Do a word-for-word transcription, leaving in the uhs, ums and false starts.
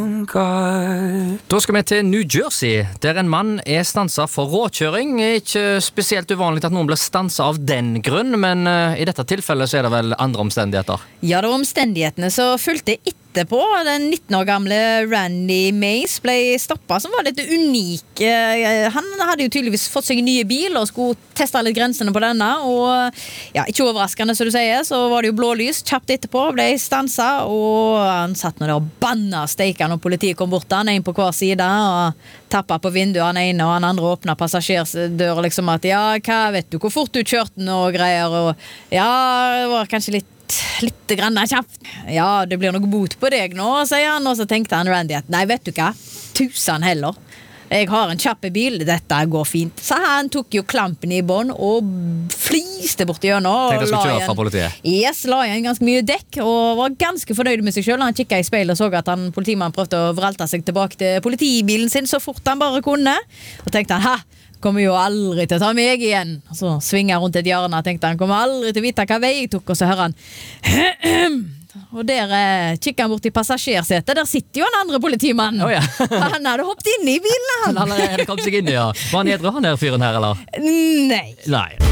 Da skal vi til New Jersey, der en mann er stanset for råkjøring. Ikke spesielt uvanlig at noen blir stanset av den grunn, men uh, i dette tilfellet så er det vel andre omstendigheter. Ja, det var omstendighetene som fulgte etterpå. Den nitten år gamle Randy Mays ble stoppet, som var litt unik. Han hadde jo tydeligvis fått seg en ny bil og skulle teste litt grensene på denne, og ja, ikke overraskende, som du sier, så var det jo blålys kjapt etterpå, ble stanset, og han satt nå der og banna steiken når politiet kom bort, han en på hver side, og tappet på vinduet, han ene, og han andre åpnet passasjersdør, liksom at, ja, hva vet du, hvor fort du kjørte den og greier, og ja, det var kanskje litt litt grann kjapt. Ja, det blir noe bot på deg nå, sier han, og så tenkte han Randy at, nei, vet du hva, tusen heller. Jeg har en kjappe bil, dette går fint. Så han tok jo klampen i bånd og fliste bort gjennom. Tenkte jeg skulle kjøre fra politiet. Yes, la igjen ganske mye dekk og var ganske fornøyd med seg selv. Han kikket i speilet og så at han, politimannen prøvde å vralte seg tilbake til politibilen sin så fort han bare kunne. Og tenkte han, ha, kommer jo aldri til å ta meg igjen. Og så svinger han rundt et hjørne og tenkte han, kommer aldri til å vite hva vei jeg tok. Og så hører han, og der eh, kikker han bort i passasjersetet. Der sitter jo en andre politimann. Oh, ja. Han hadde hoppet inn i bilen han. Han hadde kommet seg inn, ja. Var han edru han der fyren her, eller? Nei. Nei.